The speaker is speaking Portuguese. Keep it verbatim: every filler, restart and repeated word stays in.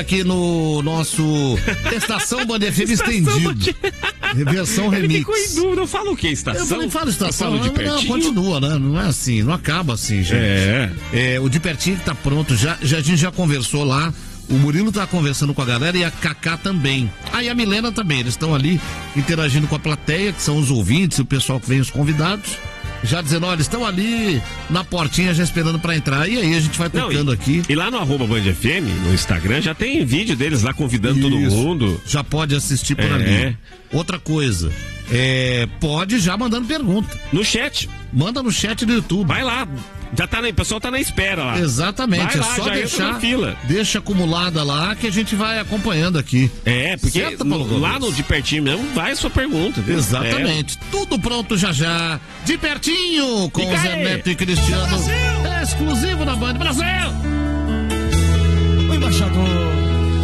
Aqui no nosso Estação Band F M estendido. Versão remix. Ele ficou em dúvida, eu falo o que? Estação? Eu falei, falo estação, eu falo de não, pertinho. não, continua, né? Não é assim, não acaba assim, gente. É. é o de pertinho que tá pronto, já, já, a gente já conversou lá, o Murilo tá conversando com a galera e a Cacá também. Ah, e a Milena também, eles estão ali interagindo com a plateia, que são os ouvintes, o pessoal que vem, os convidados. Já dizendo, olha, estão ali na portinha já esperando pra entrar. E aí a gente vai tocando Não, e, aqui. E lá no arroba Band F M, no Instagram, já tem vídeo deles lá convidando Isso. todo mundo. Já pode assistir por é. ali. Outra coisa, é, pode já mandando pergunta. No chat. Manda no chat do YouTube. Vai lá. Já tá na, o pessoal tá na espera lá. Exatamente, vai é lá, só deixar, fila. deixa acumulada lá que a gente vai acompanhando aqui. É, porque certo, no, lá no de pertinho mesmo vai a sua pergunta. Viu? Exatamente, é. Tudo pronto já já, de pertinho, com o Zé Neto e Cristiano, é exclusivo da Band Brasil. O embaixador